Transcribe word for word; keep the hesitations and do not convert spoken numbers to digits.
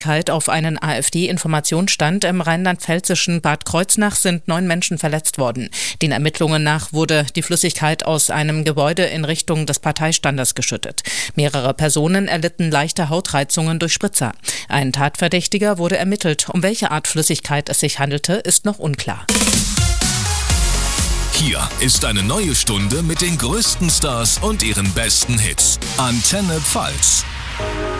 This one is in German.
Auf einen AfD-Informationsstand im rheinland-pfälzischen Bad Kreuznach sind neun Menschen verletzt worden. Den Ermittlungen nach wurde die Flüssigkeit aus einem Gebäude in Richtung des Parteistandes geschüttet. Mehrere Personen erlitten leichte Hautreizungen durch Spritzer. Ein Tatverdächtiger wurde ermittelt. Um welche Art Flüssigkeit es sich handelte, ist noch unklar. Hier ist eine neue Stunde mit den größten Stars und ihren besten Hits. Antenne Pfalz.